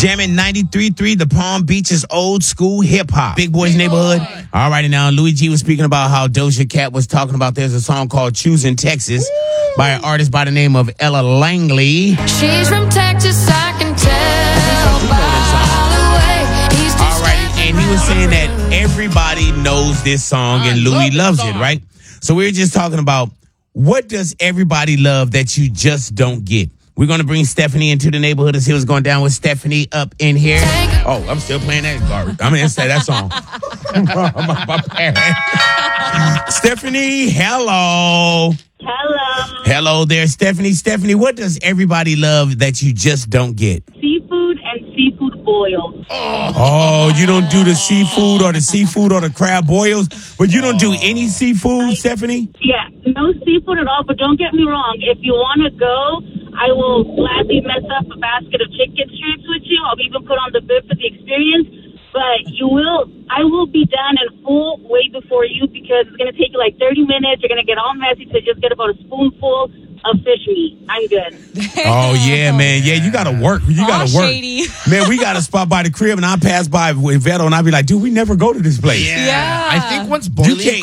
Jamming 93.3, the Palm Beaches old school hip hop. Big Boy's Neighborhood. All righty now, Louis G was speaking about how Doja Cat was talking about there's a song called Choosing Texas by an artist by the name of Ella Langley. She's from Texas, I can tell by the way. All righty, and he was saying that everybody knows this song and Louis loves it, right? So we were just talking about what does everybody love that you just don't get? We're going to bring Stephanie into the neighborhood and see what's going down with Stephanie up in here. Oh, I'm still playing that garbage. I'm going to say that song. my parents. Stephanie, hello. Hello. Hello there, Stephanie. Stephanie, what does everybody love that you just don't get? Seafood and seafood boils. Oh, you don't do the seafood or the crab boils, but you don't do any seafood, Stephanie? Yeah, no seafood at all, but don't get me wrong. If you want to go, I will gladly mess up a basket of chicken strips with you. I'll even put on the bib for the experience. But I will be done and full way before you because it's going to take you like 30 minutes. You're going to get all messy to just get about a spoonful of fish meat. I'm good. Oh, yeah, man. Yeah, you got to work. You got to work. Shady. Man, we got a spot by the crib, and I pass by with Veto, and I be like, dude, we never go to this place. Yeah. I think once boiling